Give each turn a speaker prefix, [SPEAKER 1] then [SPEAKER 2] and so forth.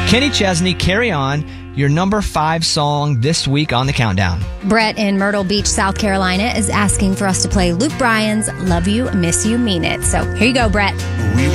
[SPEAKER 1] Kenny Chesney, Carry On, your number 5 song this week on the countdown.
[SPEAKER 2] Brett in Myrtle Beach, South Carolina is asking for us to play Luke Bryan's Love You, Miss You, Mean It. So here you go, Brett.
[SPEAKER 3] We